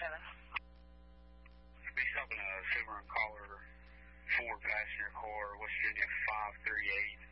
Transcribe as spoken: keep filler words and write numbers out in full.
seven. Be stopping a silver and collar Ford passenger car, West Virginia five three eight.